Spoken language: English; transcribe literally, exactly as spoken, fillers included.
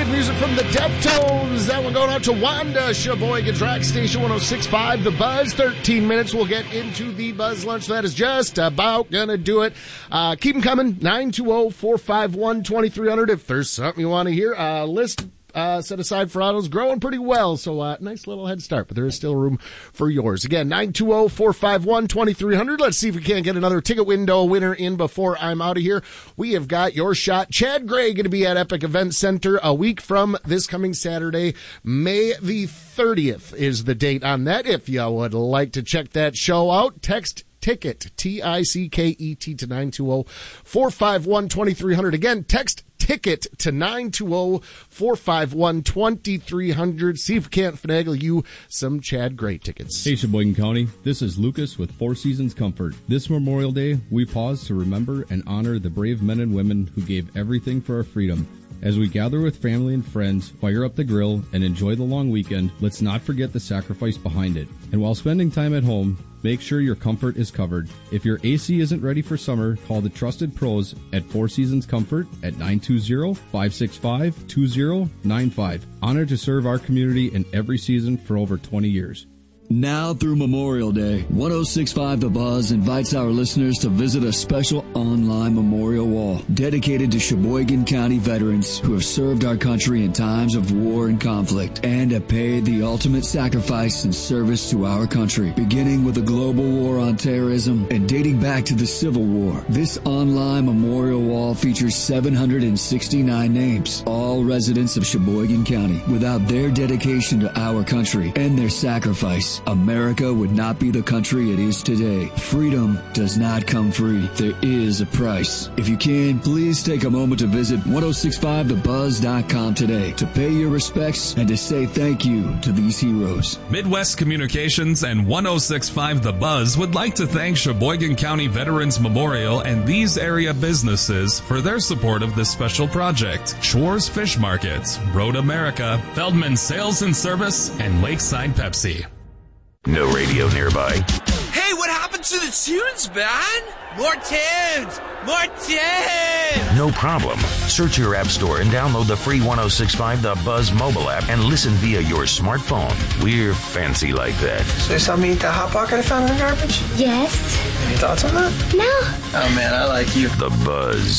Good music from the Deftones. That one going out to Wanda, Sheboygan's Rock Station one oh six point five, The Buzz. thirteen minutes. We'll get into the Buzz Lunch. That is just about going to do it. Uh, keep them coming. nine two zero, four five one, two three zero zero. If there's something you want to hear, uh, list Uh, set aside for autos, growing pretty well, so uh, nice little head start, but there is still room for yours. Again, nine two zero, four five one, two three zero zero. Let's see if we can't get another ticket window winner in before I'm out of here. We have got your shot. Chad Gray going to be at Epic Event Center a week from this coming Saturday. May the thirtieth is the date on that. If you would like to check that show out, text ticket, T I C K E T, to nine two zero, four five one, two three zero zero. Again, text ticket to nine two zero, four five one, two three zero zero. See if we can't finagle you some Chad Gray tickets. Hey, Sheboygan County. This is Lucas with Four Seasons Comfort. This Memorial Day, we pause to remember and honor the brave men and women who gave everything for our freedom. As we gather with family and friends, fire up the grill, and enjoy the long weekend, let's not forget the sacrifice behind it. And while spending time at home, make sure your comfort is covered. If your A C isn't ready for summer, call the trusted pros at Four Seasons Comfort at nine two zero, five six five, two zero nine five. Honored to serve our community in every season for over twenty years. Now through Memorial Day, one oh six point five The Buzz invites our listeners to visit a special online memorial wall dedicated to Sheboygan County veterans who have served our country in times of war and conflict and have paid the ultimate sacrifice in service to our country. Beginning with the global war on terrorism and dating back to the Civil War, this online memorial wall features seven hundred sixty-nine names, all residents of Sheboygan County. Without their dedication to our country and their sacrifice, America would not be the country it is today. Freedom does not come free. There is a price. If you can, please take a moment to visit ten sixty-five the buzz dot com today to pay your respects and to say thank you to these heroes. Midwest Communications and ten sixty-five The Buzz would like to thank Sheboygan County Veterans Memorial and these area businesses for their support of this special project. Schwartz Fish Markets, Road America, Feldman Sales and Service, and Lakeside Pepsi. No radio nearby. Hey, what happened to the tunes, man? More tunes! More tunes! No problem. Search your app store and download the free ten sixty-five The Buzz mobile app and listen via your smartphone. We're fancy like that. So you saw me eat that Hot Pocket I found in the garbage? Yes. Any thoughts on that? No. Oh, man, I like you. The Buzz.